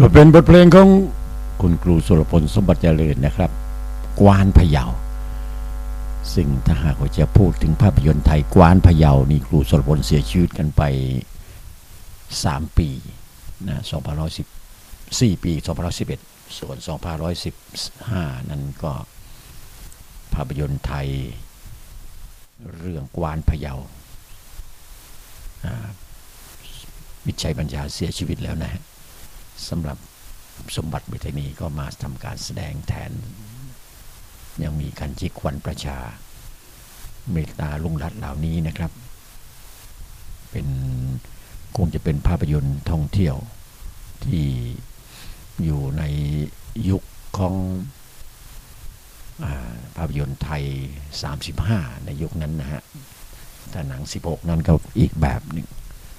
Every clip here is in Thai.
ก็เป็นบทเพลงของคุณครูสุรพลสมบัติเจริญนะครับกวานพะเยาซึ่งถ้าหากว่าจะพูดถึงภาพยนตร์ไทยกวานพะเยานี่ครูสุรพลเสียชีวิตกันไป3 ปีนะ2514 ปี2511ส่วน2515นั้นก็ภาพยนตร์ไทยเรื่องกวานพะเยาวิชัยบัญชาเสียชีวิตแล้วนะฮะสำหรับสมบัติเมธานีก็มาทำการแสดงแทนยังมีคันจิกวันประชาเมตตาลุงรัตน์เหล่านี้นะครับเป็นคงจะเป็นภาพยนตร์ท่องเที่ยวที่อยู่ในยุคของภาพยนตร์ไทย35ในยุคนั้นนะฮะถ้าหนัง16นั้นก็อีกแบบหนึ่ง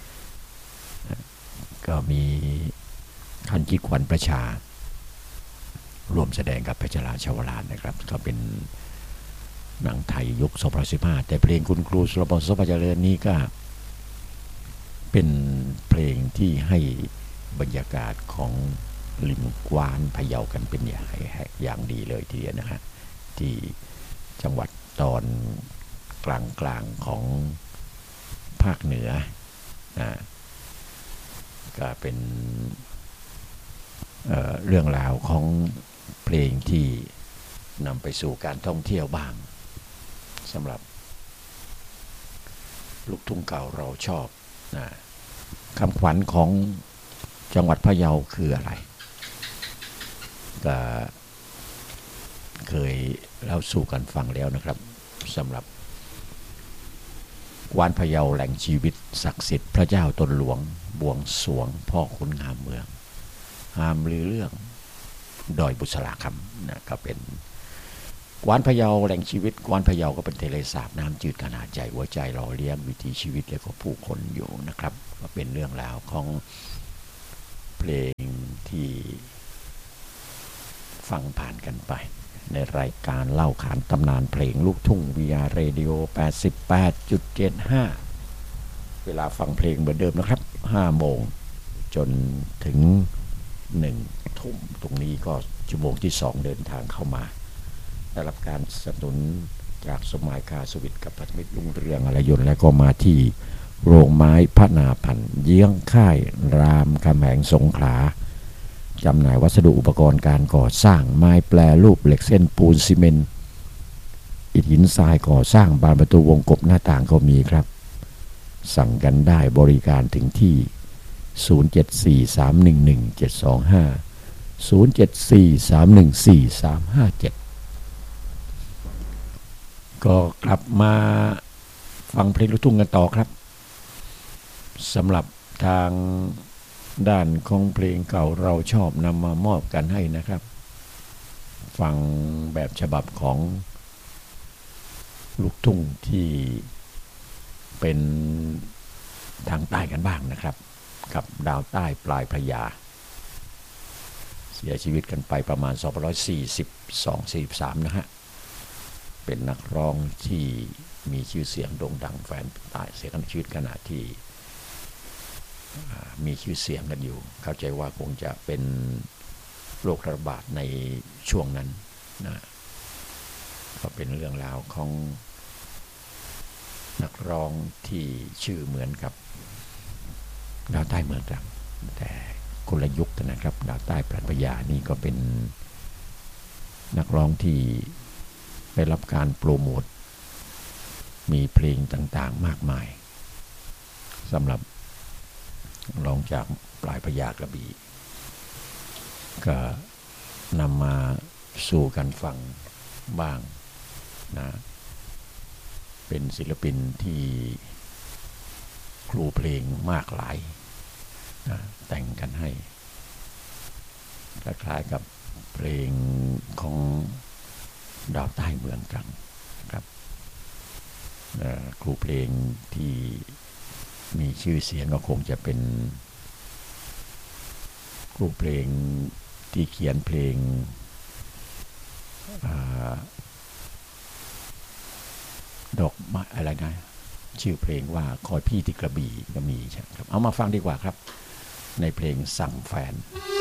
ก็มีคันจิกวันประชารวมแสดงกับเพชรราชวรานนะครับก็เป็นหนังไทยยุค2015แต่เพลงคุณครูสุรพลสมบัติเจริญนี้ก็เป็นเพลงที่ให้บรรยากาศของริมกวานพะเยากันเป็นอย่างดีเลยทีเดียวนะฮะที่จังหวัดตอนกลางของภาคเหนือก็เป็นเรื่องราวของเพลงที่นำไปสู่การท่องเที่ยวบ้างสำหรับลูกทุ่งเก่าเราชอบนะคำขวัญของจังหวัดพะเยาคืออะไรก็เคยเล่าสู่กันฟังแล้วนะครับสำหรับกวานพะเยาแหล่งชีวิตศักดิ์สิทธิ์พระเจ้าตนหลวงบวงสรวงพ่อขุนงามเมืองหามลือเรื่องดอยบุษราคำนะก็เป็นกวานพะเยาแหล่งชีวิตกวานพะเยาก็เป็นทะเลสาบน้ำจืดขนาดใหญ่หัวใจหล่อเลี้ยงวิถีชีวิตและก็ผู้คนอยู่นะครับก็เป็นเรื่องราวของเพลงที่ฟังผ่านกันไปในรายการเล่าขานตำนานเพลงลูกทุ่ง VR Radio 88.75 เวลาฟังเพลงเหมือนเดิมนะครับ5 โมงจนถึง1 ทุ่มตรงนี้ก็ชั่วโมงที่2เดินทางเข้ามาได้รับการสนับสนุนจากสมัยคาสวิทกับพัฒมิตรลุงเรืองอรยนต์และก็มาที่โรงไม้พระนาพันธ์เยื้องค่ายรามคำแหงสงขลาจำหน่ายวัสดุอุปกรณ์การก่อสร้างไม้แปรรูปเหล็กเส้นปูนซีเมนต์อิฐหินทรายก่อสร้างบานประตูวงกบหน้าต่างก็มีครับสั่งกันได้บริการถึงที่074-311-725 074-314-357ก็กลับมาฟังเพลงลูกทุ่งกันต่อครับสำหรับทางด้านของเพลงเก่าเราชอบนำมามอบกันให้นะครับฟังแบบฉบับของลูกทุ่งที่เป็นทางใต้กันบ้างนะครับกับดาวใต้ปลายพระยาเสียชีวิตกันไปประมาณ242-43นะฮะเป็นนักร้องที่มีชื่อเสียงโด่งดังแฟนตายเสียชีวิตขณะที่มีชื่อเสียงกันอยู่เข้าใจว่าคงจะเป็นโรคระบาดในช่วงนั้นนะก็เป็นเรื่องราวของนักร้องที่ชื่อเหมือนกับดาวใต้เมืองตรังแต่คนละยุคกันนะครับดาวใต้ปลายพระยานี่ก็เป็นนักร้องที่ได้รับการโปรโมทมีเพลงต่างๆมากมายสำหรับร้องจากปลายพระยากระบี่ก็นำมาสู่กันฟังบ้างนะเป็นศิลปินที่ครูเพลงมากหลายนะแต่งกันให้คล้ายๆกับเพลงของดาวใต้เมืองตรังครับครูเพลงที่มีชื่อเสียงก็คงจะเป็นครูเพลงที่เขียนเพลงดอกไม้อะไรนะชื่อเพลงว่าคอยพี่ที่กระบี่ก็มีใช่ครับเอามาฟังดีกว่าครับในเพลงสั่งแฟน